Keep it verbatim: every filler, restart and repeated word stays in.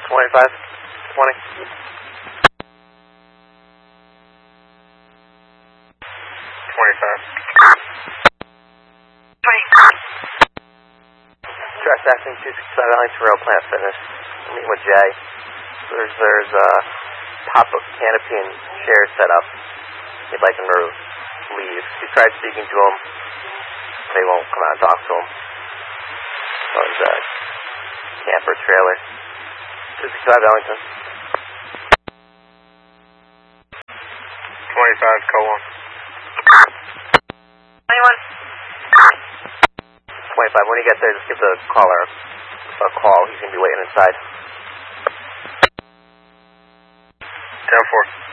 twenty-five, twenty. twenty-five. Trespassing two sixty-five Ellington Road, Planet Fitness. I'm meeting with Jay. There's there's a uh, pop-up canopy and chairs set up. He'd like him to leave. He tried speaking to him. They won't come out and talk to him. So there's a camper trailer. two sixty-five Ellington. twenty-five, call one. twenty-one. twenty-five. When you get there, just give the caller a call. He's going to be waiting inside. ten four.